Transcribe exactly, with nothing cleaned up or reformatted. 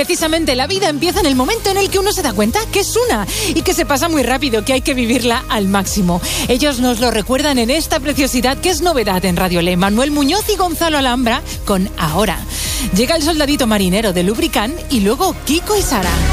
Precisamente la vida empieza en el momento en el que uno se da cuenta que es una y que se pasa muy rápido, que hay que vivirla al máximo. Ellos nos lo recuerdan en esta preciosidad que es novedad en Radio Le. Manuel Muñoz y Gonzalo Alhambra con Ahora. Llega el soldadito marinero de Lubricán y luego Kiko y Sara.